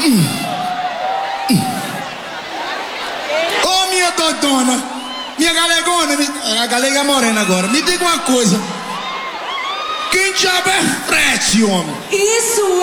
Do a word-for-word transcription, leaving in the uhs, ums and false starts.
Ô, minha dodona, minha galegona, a galega morena agora, me diga uma coisa. Quem diabo é frete, homem? Isso